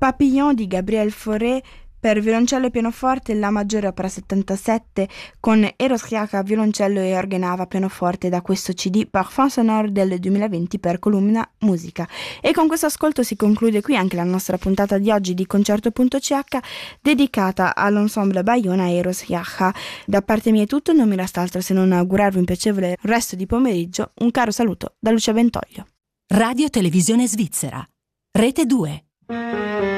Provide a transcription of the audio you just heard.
Papillon di Gabriel Fauré per violoncello e pianoforte, La maggiore opera 77 con Eros Chiaca violoncello e organava pianoforte da questo CD Parfum Sonore del 2020 per Columna Musica. E con questo ascolto si conclude qui anche la nostra puntata di oggi di Concerto.ch dedicata all'ensemble Baiona Eros Chiaca. Da parte mia è tutto, non mi resta altro se non augurarvi un piacevole resto di pomeriggio. Un caro saluto da Lucia Bentoglio. Radio Televisione Svizzera, Rete 2.